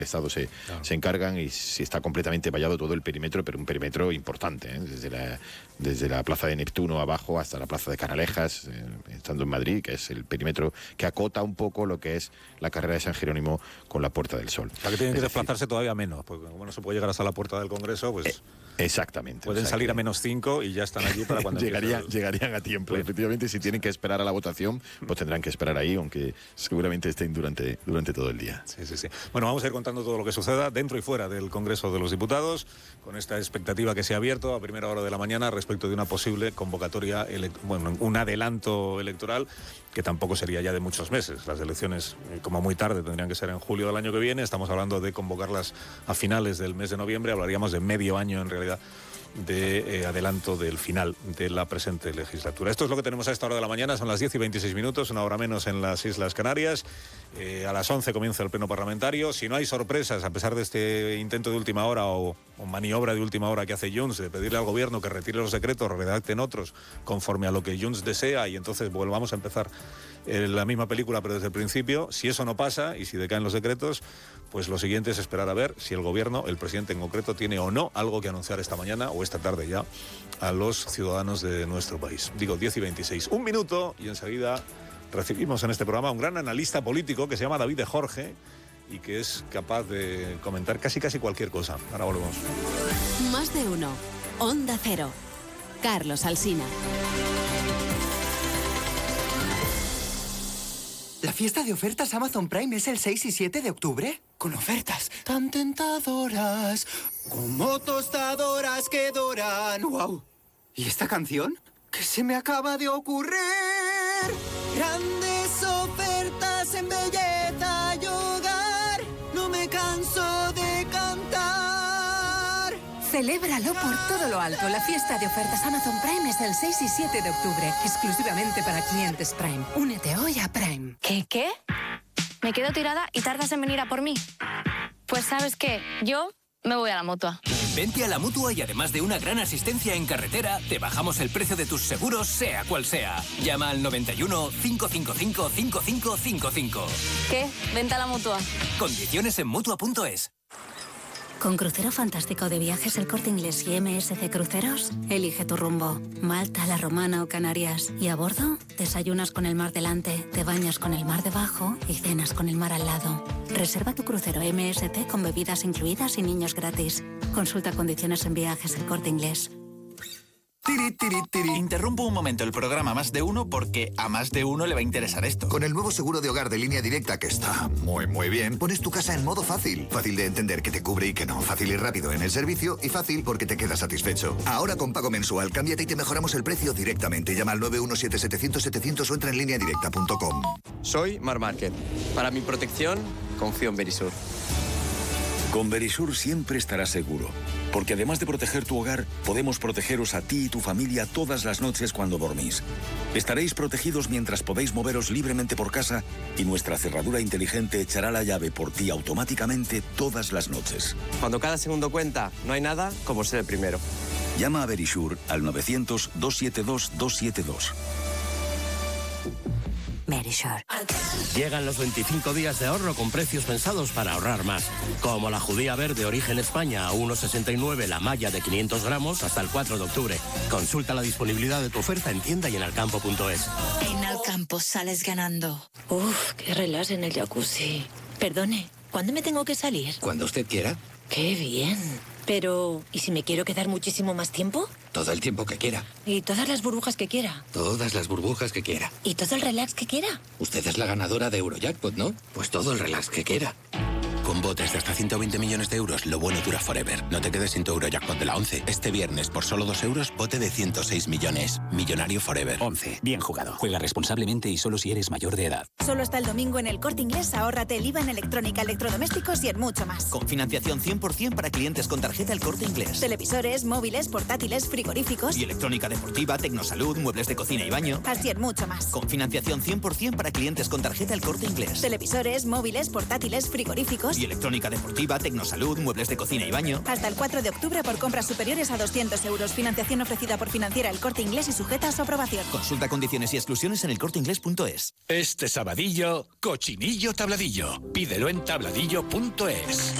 Estado se encargan, y si está completamente vallado todo el perímetro, pero un perímetro importante, desde la plaza de Neptuno abajo hasta la plaza de Canalejas, estando en Madrid, que es el perímetro que acota un poco lo que es la carrera de San Jerónimo con la Puerta del Sol. O sea, que tienen que desplazarse todavía menos, porque como no se puede llegar hasta la Puerta del Congreso, pues... Exactamente. Pueden salir a -5 y ya están allí para cuando llegarían a tiempo. Pues, efectivamente, si tienen que esperar a la votación, pues tendrán que esperar ahí, aunque seguramente estén durante todo el día. Sí. Bueno, vamos a ir contando todo lo que suceda dentro y fuera del Congreso de los Diputados, con esta expectativa que se ha abierto a primera hora de la mañana respecto de una posible convocatoria, un adelanto electoral, que tampoco sería ya de muchos meses. Las elecciones, como muy tarde, tendrían que ser en julio del año que viene. Estamos hablando de convocarlas a finales del mes de noviembre. Hablaríamos de medio año, en realidad, de adelanto del final de la presente legislatura. Esto es lo que tenemos a esta hora de la mañana. Son las 10:26, una hora menos en las Islas Canarias. A las 11 comienza el pleno parlamentario. Si no hay sorpresas, a pesar de este intento de última hora o maniobra de última hora que hace Junts de pedirle al gobierno que retire los decretos, redacten otros conforme a lo que Junts desea, y entonces volvamos a empezar la misma película pero desde el principio, si eso no pasa y si decaen los decretos, pues lo siguiente es esperar a ver si el gobierno, el presidente en concreto, tiene o no algo que anunciar esta mañana o esta tarde ya a los ciudadanos de nuestro país. Digo, 10:26. Un minuto y enseguida recibimos en este programa a un gran analista político que se llama David de Jorge y que es capaz de comentar casi cualquier cosa. Ahora volvemos. Más de uno. Onda Cero. Carlos Alsina. ¿La fiesta de ofertas Amazon Prime es el 6 y 7 de octubre? Con ofertas tan tentadoras, como tostadoras que doran. ¡Wow! ¿Y esta canción? ¿Qué se me acaba de ocurrir? Grandes ofertas en belleza y hogar. No me canso de cantar. Celébralo por todo lo alto. La fiesta de ofertas Amazon Prime es el 6 y 7 de octubre, exclusivamente para clientes Prime. Únete hoy a Prime. ¿Qué? Me quedo tirada y tardas en venir a por mí. Pues ¿sabes qué? Yo me voy a la Mutua. Vente a la Mutua y además de una gran asistencia en carretera, te bajamos el precio de tus seguros, sea cual sea. Llama al 91 555 5555. ¿Qué? Vente a la Mutua. Condiciones en Mutua.es. Con Crucero Fantástico de Viajes El Corte Inglés y MSC Cruceros, elige tu rumbo. Malta, La Romana o Canarias. Y a bordo, desayunas con el mar delante, te bañas con el mar debajo y cenas con el mar al lado. Reserva tu crucero MSC con bebidas incluidas y niños gratis. Consulta condiciones en Viajes El Corte Inglés. Interrumpo un momento el programa Más de Uno porque a más de uno le va a interesar esto. Con el nuevo seguro de hogar de Línea Directa, que está muy bien, pones tu casa en modo fácil. Fácil de entender que te cubre y que no. Fácil y rápido en el servicio y fácil porque te quedas satisfecho. Ahora con pago mensual, cámbiate y te mejoramos el precio directamente. Llama al 917-700-700 o entra en lineadirecta.com. Soy Mar Márquez. Para mi protección, confío en Verisur. Con Verisur siempre estarás seguro, porque además de proteger tu hogar, podemos protegeros a ti y tu familia todas las noches cuando dormís. Estaréis protegidos mientras podéis moveros libremente por casa y nuestra cerradura inteligente echará la llave por ti automáticamente todas las noches. Cuando cada segundo cuenta, no hay nada como ser el primero. Llama a Verisur al 900-272-272. Verisur. Llegan los 25 días de ahorro con precios pensados para ahorrar más. Como la judía verde origen España a 1,69 la malla de 500 gramos hasta el 4 de octubre. Consulta la disponibilidad de tu oferta en tienda y en alcampo.es. En Alcampo sales ganando. Uf, qué relax en el jacuzzi. Perdone, ¿cuándo me tengo que salir? Cuando usted quiera. Qué bien. Pero, ¿y si me quiero quedar muchísimo más tiempo? Todo el tiempo que quiera. ¿Y todas las burbujas que quiera? Todas las burbujas que quiera. ¿Y todo el relax que quiera? Usted es la ganadora de Eurojackpot, ¿no? Pues todo el relax que quiera. Con botes de hasta 120 millones de euros, lo bueno dura forever. No te quedes sin tu Eurojackpot de la 11. Este viernes, por solo 2 euros, bote de 106 millones. Millonario forever. 11. Bien jugado. Juega responsablemente y solo si eres mayor de edad. Solo hasta el domingo en El Corte Inglés, ahórrate el IVA en electrónica, electrodomésticos y en mucho más. Con financiación 100% para clientes con tarjeta El Corte Inglés. Televisores, móviles, portátiles, frigoríficos. Y electrónica deportiva, tecnosalud, muebles de cocina y baño. Así en mucho más. Con financiación 100% para clientes con tarjeta El Corte Inglés. Televisores, móviles, portátiles, frigoríficos. deportivos. Y electrónica deportiva, tecnosalud, muebles de cocina y baño. Hasta el 4 de octubre por compras superiores a 200 euros. Financiación ofrecida por Financiera El Corte Inglés y sujeta a su aprobación. Consulta condiciones y exclusiones en elcorteinglés.es. Este sabadillo, cochinillo tabladillo. Pídelo en tabladillo.es.